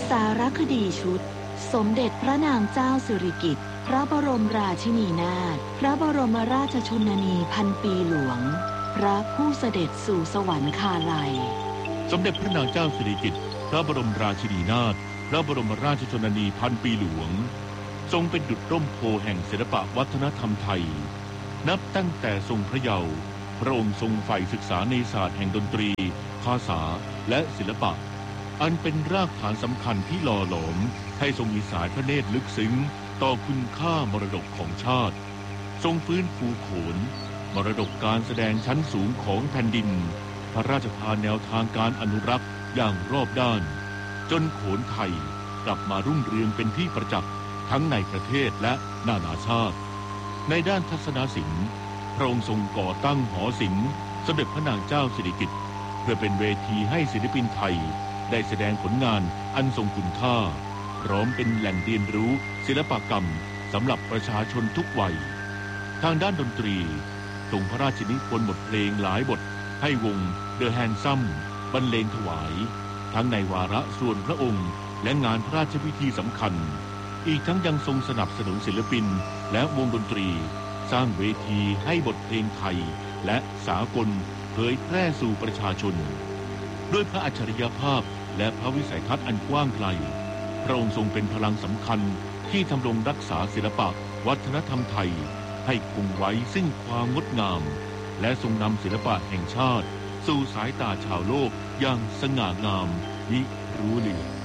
สารคดีชุดสมเด็จพระนางเจ้าสิริกิติ์พระบรมราชินีนาถพระบรมราชชนนีพันปีหลวงพระผู้เสด็จสู่สวรรคาลัยสมเด็จพระนางเจ้าสิริกิติ์พระบรมราชินีนาถพระบรมราชชนนีพันปีหลวงทรงเป็นดุจร่มโพแห่งศิลปวัฒนธรรมไทยนับตั้งแต่ทรงพระเยาว์พระองค์ทรงใฝ่ศึกษาในศาสตร์แห่งดนตรีภาษาและศิลปะอันเป็นรากฐานสำคัญที่หล่อหลอมให้ทรงมีสายพระเนตรลึกซึ้งต่อคุณค่ามรดกของชาติทรงฟื้นฟูโขนมรดกการแสดงชั้นสูงของแผ่นดินพระราชทานแนวทางการอนุรักษ์อย่างรอบด้านจนโขนไทยกลับมารุ่งเรืองเป็นที่ประจักษ์ทั้งในประเทศและนานาชาติในด้านทัศนศิลป์พระองค์ทรงก่อตั้งหอศิลป์สมเด็จพระนางเจ้าสิริกิติ์เพื่อเป็นเวทีให้ศิลปินไทยได้แสดงผลงานอันทรงคุณค่าพร้อมเป็นแหล่งเรียนรู้ศิลปกรรมสำหรับประชาชนทุกวัยทางด้านดนตรีทรงพระราชนิพนธ์บทเพลงหลายบทให้วงเดอะแฮนซัมบรรเลงถวายทั้งในวาระส่วนพระองค์และงานพระราชพิธีสำคัญอีกทั้งยังทรงสนับสนุนศิลปินและวงดนตรีสร้างเวทีให้บทเพลงไทยและสากลเผยแพร่สู่ประชาชนด้วยพระอัจฉริยภาพและพระวิสัยทัศน์อันกว้างไกลพระองค์ทรงเป็นพลังสำคัญที่ทำรงรักษาศิลปะวัฒนธรรมไทยให้คงไว้ซึ่งความงดงามและทรงนำศิลปะแห่งชาติสู่สายตาชาวโลกอย่างสง่างามมิรู้ลืม